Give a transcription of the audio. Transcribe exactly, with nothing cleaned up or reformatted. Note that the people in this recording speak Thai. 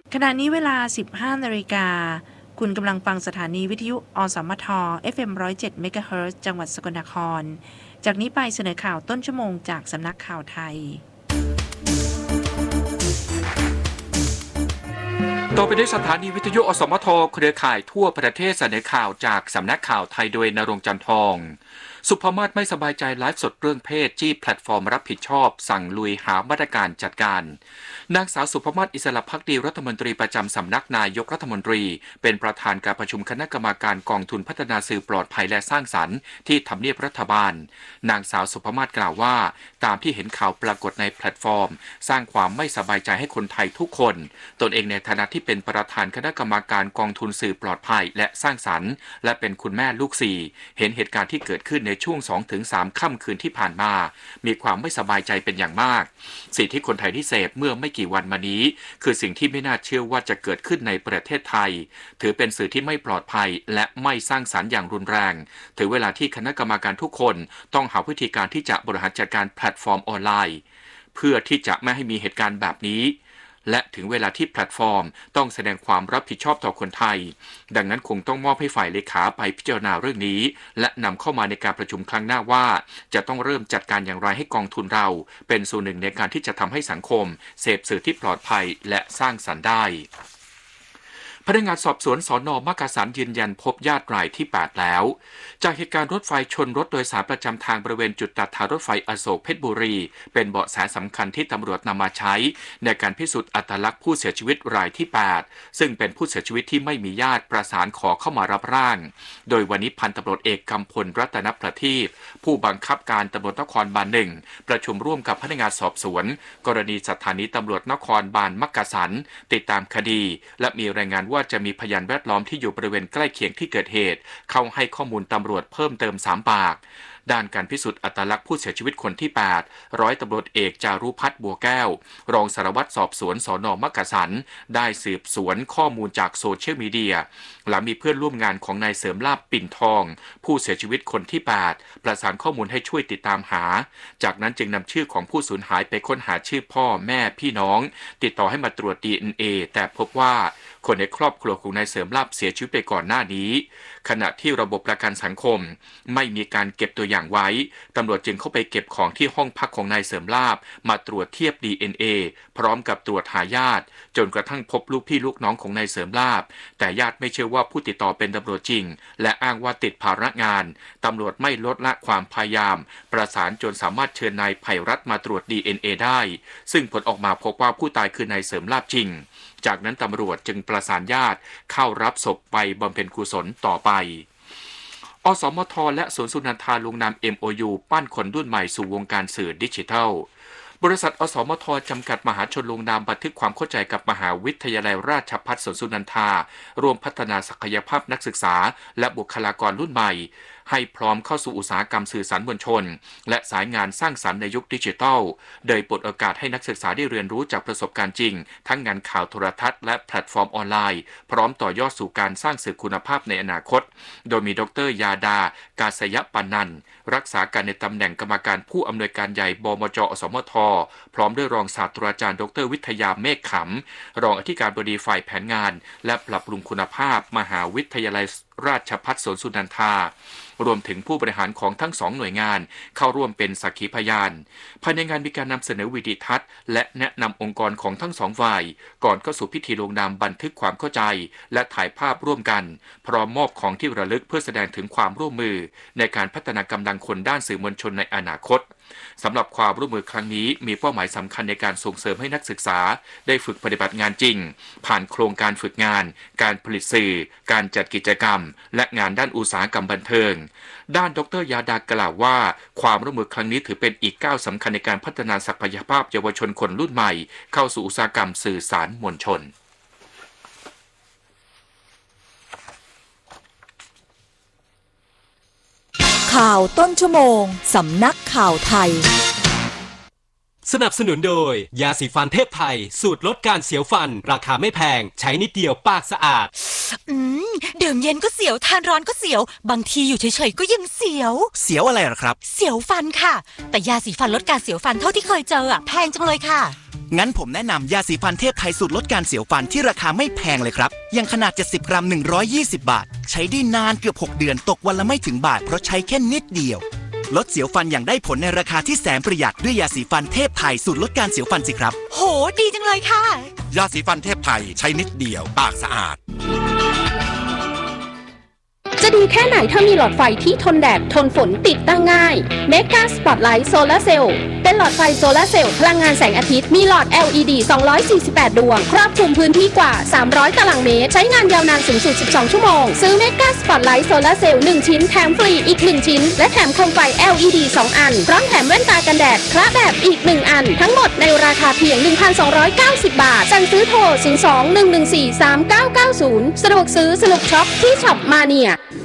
ขณะนี้เวลา สิบห้านาฬิกาคุณกำลังฟังสถานีวิทยุอสมท เอฟ เอ็ม หนึ่งร้อยเจ็ด เมกะเฮิรตซ์จังหวัดสกลนครจากนี้ไปเสนอข่าวต้นชั่วโมงจากสำนักข่าวไทยต่อไปด้วยสถานีวิทยุอสมทเครือข่ายทั่วประเทศเสนอข่าวจากสำนักข่าวไทยโดยณรงค์จันทร์ทองสุภมาศไม่สบายใจไลฟ์สดเรื่องเพศจี้แพลตฟอร์มรับผิดชอบสั่งลุยหามาตรการจัดการนางสาวสุภมาศอิสระภักดีรัฐมนตรีประจำสำนักนายกรัฐมนตรีเป็นประธานการประชุมคณะกรรมการกองทุนพัฒนาสื่อปลอดภัยและสร้างสรรค์ที่ทำเนียบรัฐบาลนางสาวสุภมาศกล่าวว่าตามที่เห็นข่าวปรากฏในแพลตฟอร์มสร้างความไม่สบายใจให้คนไทยทุกคนตนเองในฐานะที่เป็นประธานคณะกรรมการกองทุนสื่อปลอดภัยและสร้างสรรค์และเป็นคุณแม่ลูกสี่เห็นเหตุการณ์ที่เกิดขึ้นในช่วง สองถึงสาม ค่ำคืนที่ผ่านมามีความไม่สบายใจเป็นอย่างมากสิ่งที่คนไทยที่เสพเมื่อไม่กี่วันมานี้คือสิ่งที่ไม่น่าเชื่อว่าจะเกิดขึ้นในประเทศไทยถือเป็นสื่อที่ไม่ปลอดภัยและไม่สร้างสรรค์อย่างรุนแรงถึงเวลาที่คณะกรรมการทุกคนต้องหาวิธีการที่จะบริหารจัดการแพลตฟอร์มออนไลน์เพื่อที่จะไม่ให้มีเหตุการณ์แบบนี้และถึงเวลาที่แพลตฟอร์มต้องแสดงความรับผิดชอบต่อคนไทยดังนั้นคงต้องมอบให้ฝ่ายเลขาไปพิจารณาเรื่องนี้และนำเข้ามาในการประชุมครั้งหน้าว่าจะต้องเริ่มจัดการอย่างไรให้กองทุนเราเป็นส่วนหนึ่งในการที่จะทำให้สังคมเสพสื่อที่ปลอดภัยและสร้างสรรค์ได้พนักงานสอบสวนสน.มักกะสันยืนยันพบญาติรายที่แปดแล้วจากเหตุการณ์รถไฟชนรถโดยสารประจำทางบริเวณจุดตัดทางรถไฟอโศกเพชรบุรีเป็นเบาะแสสำคัญที่ตำรวจนำมาใช้ในการพิสูจน์อัตลักษณ์ผู้เสียชีวิตรายที่แปดซึ่งเป็นผู้เสียชีวิตที่ไม่มีญาติประสานขอเข้ามารับร่างโดยวันนี้พันตำรวจเอกกำพลรัตนประทีปผู้บังคับการตำรวจนครบาลหนึ่งประชุมร่วมกับพนักงานสอบสวนกรณีสถานีตำรวจนครบาลมักกะสันติดตามคดีและมีรายงานว่าจะมีพยานแวดล้อมที่อยู่บริเวณใกล้เคียงที่เกิดเหตุเข้าให้ข้อมูลตำรวจเพิ่มเติมสามปากด้านการพิสูจน์อัตลักษณ์ผู้เสียชีวิตคนที่แปดร้อยตำรวจเอกจารุพัฒน์บัวแก้วรองสารวัตรสอบสวนสน.มักกะสันได้สืบสวนข้อมูลจากโซเชียลมีเดียหลังมีเพื่อนร่วมงานของนายเสริมลาภปิ่นทองผู้เสียชีวิตคนที่แปดประสานข้อมูลให้ช่วยติดตามหาจากนั้นจึงนำชื่อของผู้สูญหายไปค้นหาชื่อพ่อแม่พี่น้องติดต่อให้มาตรวจ ดี เอ็น เอ แต่พบว่าคนในครอบครัวของนายเสริมลาภเสียชีวิตไปก่อนหน้านี้ขณะที่ระบบประกันสังคมไม่มีการเก็บตัวอย่างไว้ตำรวจจึงเข้าไปเก็บของที่ห้องพักของนายเสริมลาภมาตรวจเทียบ ดี เอ็น เอ พร้อมกับตรวจหาญาติจนกระทั่งพบลูกพี่ลูกน้องของนายเสริมลาภแต่ญาติไม่เชื่อว่าผู้ติดต่อเป็นตำรวจจริงและอ้างว่าติดภาระงานตำรวจไม่ลดละความพยายามประสานจนสามารถเชิญนายไพรัตน์มาตรวจ ดี เอ็น เอ ได้ซึ่งผลออกมาพบว่าผู้ตายคือนายเสริมลาภจริงจากนั้นตำรวจจึงประสานญาติเข้ารับศพไปบำเพ็ญกุศลต่อไปอสมทและสวนสุนันทาลงนาม เอ็ม โอ ยู ปั้นคนรุ่นใหม่สู่วงการสื่อดิจิทัลบริษัทอสมทจำกัดมหาชนลงนามบันทึกความเข้าใจกับมหาวิทยาลัยราชภัฏสวนสุนันทารวมพัฒนาศักยภาพนักศึกษาและบุคลากรรุ่นใหม่ให้พร้อมเข้าสู่อุตสาหกรรมสื่อสารมวลชนและสายงานสร้างสรรค์ในยุคดิจิทัลโดยเปิดโอกาสให้นักศึกษาได้เรียนรู้จากประสบการณ์จริงทั้งงานข่าวโทรทัศน์และแพลตฟอร์มออนไลน์พร้อมต่อยอดสู่การสร้างสื่อคุณภาพในอนาคตโดยมีดร.ยาดากาศยปานันท์รักษาการในตำแหน่งกรรมการผู้อำนวยการใหญ่บมจ.อสมทพร้อมด้วยรองศาสตราจารย์ดร.วิทยาเมฆขำรองอธิการบดีฝ่ายแผนงานและปรับปรุงคุณภาพมหาวิทยาลัยราชภัฏสวนสุนันทารวมถึงผู้บริหารของทั้งสองหน่วยงานเข้าร่วมเป็นสักขีพยานภายในงานมีการนำเสนอวิดีทัศน์และแนะนำองค์กรของทั้งสองฝ่ายก่อนเข้าสู่พิธีลงนามบันทึกความเข้าใจและถ่ายภาพร่วมกันพร้อมมอบของที่ระลึกเพื่อแสดงถึงความร่วมมือในการพัฒนากำลังคนด้านสื่อมวลชนในอนาคตสำหรับความร่วมมือครั้งนี้มีเป้าหมายสำคัญในการส่งเสริมให้นักศึกษาได้ฝึกปฏิบัติงานจริงผ่านโครงการฝึกงานการผลิตสื่อการจัดกิจกรรมและงานด้านอุตสาหกรรมบันเทิงด้านดร.ยาดากล่าวว่าความร่วมมือครั้งนี้ถือเป็นอีกก้าวสำคัญในการพัฒนาศักยภาพเยาวชนคนรุ่นใหม่เข้าสู่อุตสาหกรรมสื่อสารมวลชนข่าวต้นชั่วโมงสำนักข่าวไทยสนับสนุนโดยยาสีฟันเทพไทยสูตรลดการเสียวฟันราคาไม่แพงใช้นิดเดียวปากสะอาดอืมดื่มเย็นก็เสียวทานร้อนก็เสียวบางทีอยู่เฉยๆก็ยังเสียวเสียวอะไรหรอครับเสียวฟันค่ะแต่ยาสีฟันลดการเสียวฟันเท่าที่เคยเจออะแพงจังเลยค่ะงั้นผมแนะนำยาสีฟันเทพไทยสูตรลดการเสียวฟันที่ราคาไม่แพงเลยครับอย่างขนาดเจ็ดสิบกรัมหนึ่งร้อยยี่สิบบาทใช้ได้นานเกือบหกเดือนตกวันละไม่ถึงบาทเพราะใช้แค่นิดเดียวลดเสียวฟันอย่างได้ผลในราคาที่แสนประหยัดด้วยยาสีฟันเทพไทยสูตรลดการเสียวฟันสิครับโหดีจังเลยค่ะยาสีฟันเทพไทยใช้นิดเดียวปากสะอาดจะดีแค่ไหนถ้ามีหลอดไฟที่ทนแดดทนฝนติดตั้งง่าย Mega Spotlight Solar Cell เป็นหลอดไฟโซลาร์เซลล์พลังงานแสงอาทิตย์มีหลอด แอล อี ดี สองร้อยสี่สิบแปดดวงครอบคลุมพื้นที่กว่าสามร้อยตารางเมตรใช้งานยาวนานสูงสุดสิบสองชั่วโมงซื้อ Mega Spotlight Solar Cell หนึ่งชิ้นแถมฟรีอีกหนึ่งชิ้นและแถมโคมไฟ แอล อี ดี สองอันพร้อมแถมแว่นตากันแดดคละแบบอีกหนึ่งอันทั้งหมดในราคาเพียง หนึ่งพันสองร้อยเก้าสิบ บาทสั่งซื้อโทรศูนย์ สอง หนึ่ง หนึ่ง สี่ สาม เก้า เก้า ศูนย์สะดวกซื้อสนุกช็อปที่ช็อปมาเนีย